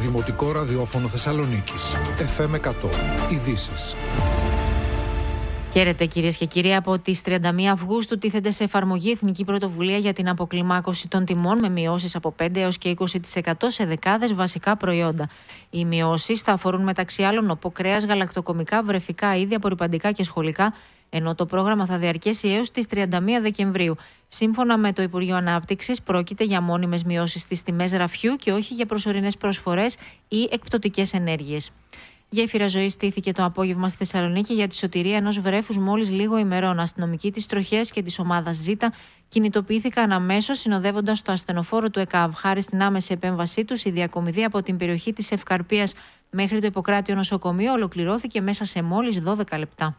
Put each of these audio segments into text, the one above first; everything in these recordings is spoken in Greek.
Δημοτικό Ραδιόφωνο Θεσσαλονίκης. FM 100. Ειδήσεις. Χαίρετε κυρίες και κύριοι. Από τις 31 Αυγούστου τίθεται σε εφαρμογή Εθνική Πρωτοβουλία για την αποκλιμάκωση των τιμών με μειώσεις από 5 έως και 20% σε δεκάδες βασικά προϊόντα. Οι μειώσεις θα αφορούν μεταξύ άλλων οποκρέας, γαλακτοκομικά, βρεφικά είδη, απορρυπαντικά και σχολικά, ενώ το πρόγραμμα θα διαρκέσει έως τις 31 Δεκεμβρίου. Σύμφωνα με το Υπουργείο Ανάπτυξης, πρόκειται για μόνιμες μειώσεις στις τιμές ραφιού και όχι για προσωρινές προσφορές ή εκπτωτικές ενέργειες. Γέφυρα ζωής στήθηκε το απόγευμα στη Θεσσαλονίκη για τη σωτηρία ενός βρέφους μόλις λίγο ημερών. Αστυνομικοί της τροχέας και της ομάδας Ζήτα κινητοποιήθηκαν αμέσως, συνοδεύοντας το ασθενοφόρο του ΕΚΑΒ. Χάρη στην άμεση επέμβασή τους, η διακομιδή από την περιοχή της Ευκαρπίας μέχρι το Ιπποκράτιο νοσοκομείο ολοκληρώθηκε μέσα σε μόλις 12 λεπτά.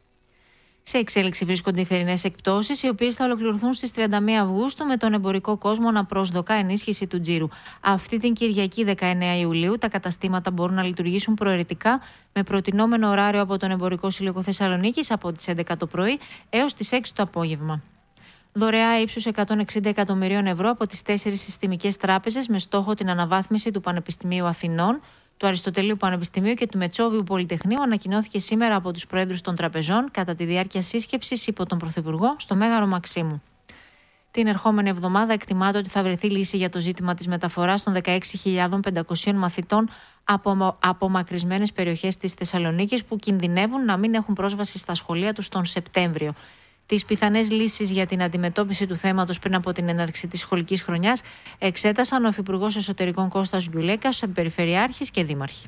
Σε εξέλιξη βρίσκονται οι θερινές εκπτώσεις, οι οποίες θα ολοκληρωθούν στις 31 Αυγούστου, με τον εμπορικό κόσμο να προσδοκά ενίσχυση του τζίρου. Αυτή την Κυριακή 19 Ιουλίου τα καταστήματα μπορούν να λειτουργήσουν προαιρετικά με προτινόμενο ωράριο από τον Εμπορικό Σύλλογο Θεσσαλονίκης από τις 11 το πρωί έως τις 6 το απόγευμα. Δωρεά ύψους 160 εκατομμυρίων ευρώ από τις 4 συστημικές τράπεζες με στόχο την αναβάθμιση του Πανεπιστημίου Αθηνών, του Αριστοτελείου Πανεπιστημίου και του Μετσόβιου Πολυτεχνείου ανακοινώθηκε σήμερα από τους πρόεδρους των τραπεζών κατά τη διάρκεια σύσκεψης υπό τον Πρωθυπουργό στο Μέγαρο Μαξίμου. Την ερχόμενη εβδομάδα εκτιμάται ότι θα βρεθεί λύση για το ζήτημα της μεταφοράς των 16.500 μαθητών από απομακρυσμένες περιοχές της Θεσσαλονίκης που κινδυνεύουν να μην έχουν πρόσβαση στα σχολεία τους τον Σεπτέμβριο. Τις πιθανές λύσεις για την αντιμετώπιση του θέματος πριν από την έναρξη της σχολικής χρονιάς εξέτασαν ο Υφυπουργός Εσωτερικών Κώστας Γκιουλέκας, ο Αντιπεριφερειάρχης και δήμαρχοι.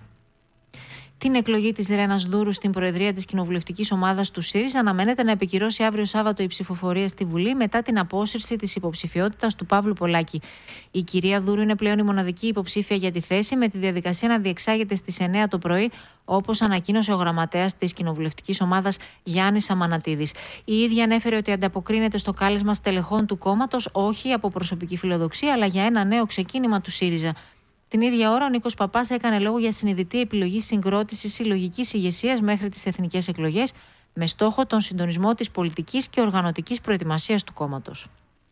Την εκλογή της Ρένας Δούρου στην Προεδρία της Κοινοβουλευτικής Ομάδας του ΣΥΡΙΖΑ αναμένεται να επικυρώσει αύριο Σάββατο η ψηφοφορία στη Βουλή μετά την απόσυρση της υποψηφιότητας του Παύλου Πολάκη. Η κυρία Δούρου είναι πλέον η μοναδική υποψήφια για τη θέση, με τη διαδικασία να διεξάγεται στις 9 το πρωί, όπως ανακοίνωσε ο γραμματέας της Κοινοβουλευτικής Ομάδας Γιάννης Αμανατίδης. Η ίδια ανέφερε ότι ανταποκρίνεται στο κάλεσμα στελεχών του κόμματος, όχι από προσωπική φιλοδοξία, αλλά για ένα νέο ξεκίνημα του ΣΥΡΙΖΑ. Την ίδια ώρα, ο Νίκος Παπάς έκανε λόγο για συνειδητή επιλογή συγκρότησης συλλογικής ηγεσίας μέχρι τις εθνικές εκλογές, με στόχο τον συντονισμό της πολιτικής και οργανωτικής προετοιμασίας του κόμματος.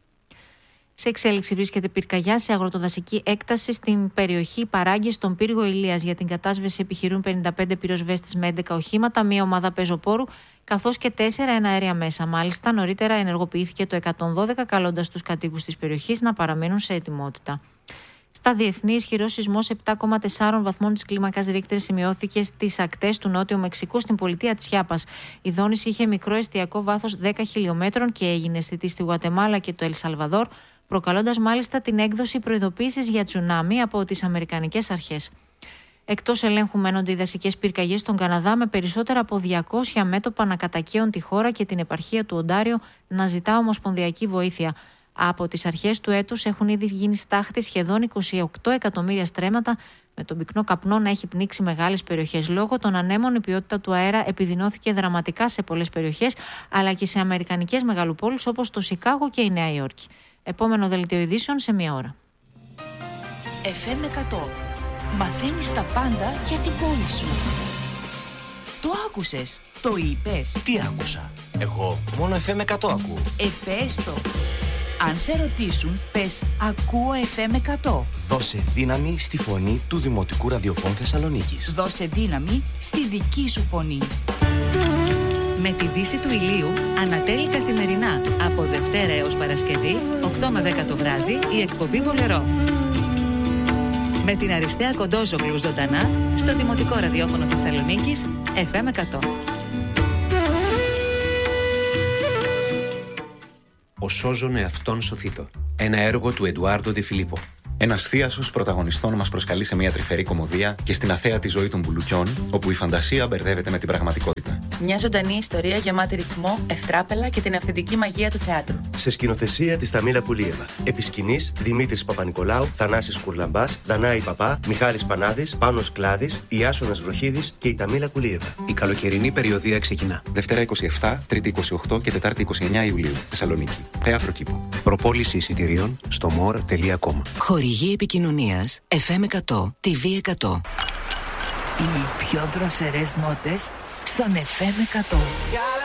Σε εξέλιξη βρίσκεται πυρκαγιά σε αγροτοδασική έκταση στην περιοχή Παράγκης στον πύργο Ηλίας. Για την κατάσβεση επιχειρούν 55 πυροσβέστες με 11 οχήματα, μία ομάδα πεζοπόρου, καθώς και 4 εναέρια μέσα. Μάλιστα, νωρίτερα ενεργοποιήθηκε το 112, καλώντας τους κατοίκους της περιοχής να παραμείνουν σε ετοιμότητα. Στα διεθνή, ισχυρός σεισμός 7,4 βαθμών της κλίμακας Ρίχτερ σημειώθηκε στις ακτές του Νότιου Μεξικού, στην πολιτεία της Χιάπας. Η δόνηση είχε μικρό εστιακό βάθος 10 χιλιόμετρων και έγινε αισθητή στη Γουατεμάλα και το Ελ Σαλβαδόρ, προκαλώντας μάλιστα την έκδοση προειδοποίησης για τσουνάμι από τις Αμερικανικές αρχές. Εκτός ελέγχου μένονται οι δασικές πυρκαγιές στον Καναδά, με περισσότερα από 200 μέτωπα να κατακαίουν τη χώρα και την επαρχία του Οντάριο να ζητά ομοσπονδιακή βοήθεια. Από τις αρχές του έτους έχουν ήδη γίνει στάχτη σχεδόν 28 εκατομμύρια στρέμματα, με τον πυκνό καπνό να έχει πνίξει μεγάλες περιοχές. Λόγω των ανέμων, η ποιότητα του αέρα επιδεινώθηκε δραματικά σε πολλές περιοχές, αλλά και σε αμερικανικές μεγαλοπόλεις όπως το Σικάγο και η Νέα Υόρκη. Επόμενο δελτίο ειδήσεων σε μία ώρα. FM 100. Μαθαίνεις τα πάντα για την πόλη σου. Το άκουσες, το είπες. Τι άκουσα? Εγώ μόνο FM 100 ακούω. Πες το. Αν σε ρωτήσουν, πες ακούω FM 100. Δώσε δύναμη στη φωνή του Δημοτικού Ραδιοφώνου Θεσσαλονίκης. Δώσε δύναμη στη δική σου φωνή. Με τη δύση του ηλίου ανατέλει καθημερινά από Δευτέρα έως Παρασκευή, 8 με 10 το βράδυ, η εκπομπή Βολερό. Με την Αριστεία Κοντόζογλου ζωντανά στο Δημοτικό Ραδιόφωνο Θεσσαλονίκης, FM 100. Ο σώζον εαυτόν σωθήτω. Ένα έργο του Εντουάρντο Ντε Φιλίππο. Ένας θίασος πρωταγωνιστών μας προσκαλεί σε μια τρυφερή κωμωδία και στην αθέατη ζωή των μπουλουκιών, όπου η φαντασία μπερδεύεται με την πραγματικότητα. Μια ζωντανή ιστορία γεμάτη ρυθμό, ευτράπελα και την αυθεντική μαγεία του θεάτρου. Σε σκηνοθεσία της Ταμίλα Πουλίεβα. Επί σκηνής Δημήτρης Παπα-Νικολάου, Θανάσης Κουρλαμπάς, Δανάη Παπά, Μιχάλης Πανάδης, Πάνος Κλάδης, Ιάσονας Βροχίδης και η Ταμίλα Πουλίεβα. Η καλοκαιρινή περιοδία ξεκινά. Δευτέρα 27, Τρίτη 28 και Τετάρτη 29 Ιουλίου. Θεσσαλονίκη. Θέατρο Κήπου. Προπόληση εισιτηρίων στο more.com. Χορηγή επικοινωνίας FM 100, TV 100. Οι πιο δροσερές νότες στον FM 100.